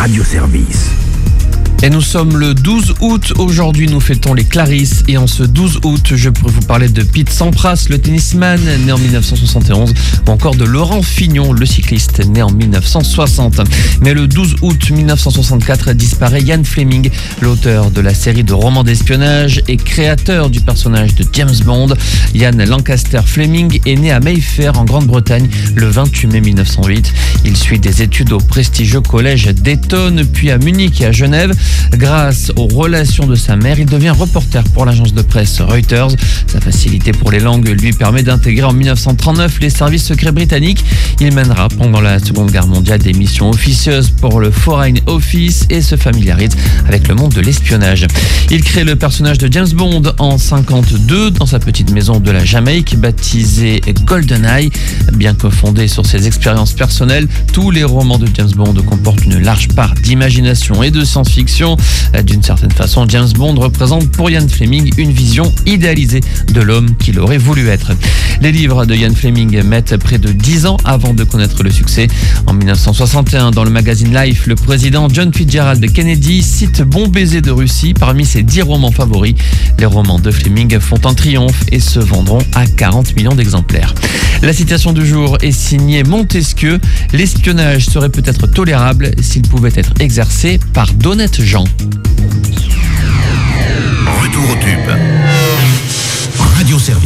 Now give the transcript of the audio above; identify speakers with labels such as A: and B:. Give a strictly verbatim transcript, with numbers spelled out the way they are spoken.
A: radioservice.
B: Et nous sommes le douze août, aujourd'hui nous fêtons les Clarisse et en ce douze août je pourrais vous parler de Pete Sampras, le tennisman né en dix-neuf cent soixante et onze ou encore de Laurent Fignon, le cycliste né en dix-neuf cent soixante. Mais le douze août mille neuf cent soixante-quatre disparaît Ian Fleming, l'auteur de la série de romans d'espionnage et créateur du personnage de James Bond. Ian Lancaster Fleming est né à Mayfair en Grande-Bretagne le vingt-huit mai mille neuf cent huit. Il suit des études au prestigieux collège d'Eton puis à Munich et à Genève. Grâce aux relations de sa mère, il devient reporter pour l'agence de presse Reuters. Sa facilité pour les langues lui permet d'intégrer en dix-neuf cent trente-neuf les services secrets britanniques. Il mènera pendant la Seconde Guerre mondiale des missions officieuses pour le Foreign Office et se familiarise avec le monde de l'espionnage. Il crée le personnage de James Bond en cinquante-deux dans sa petite maison de la Jamaïque baptisée GoldenEye. Bien que fondé sur ses expériences personnelles, tous les romans de James Bond comportent une large part d'imagination et de science-fiction. D'une certaine façon, James Bond représente pour Ian Fleming une vision idéalisée de l'homme qu'il aurait voulu être. Les livres de Ian Fleming mettent près de dix ans avant de connaître le succès. En dix-neuf cent soixante et un, dans le magazine Life, le président John Fitzgerald Kennedy cite Bon baiser de Russie parmi ses dix romans favoris. Les romans de Fleming font un triomphe et se vendront à quarante millions d'exemplaires. La citation du jour est signée Montesquieu. L'espionnage serait peut-être tolérable s'il pouvait être exercé par d'honnêtes gens.
A: Retour au tube. Radioservice.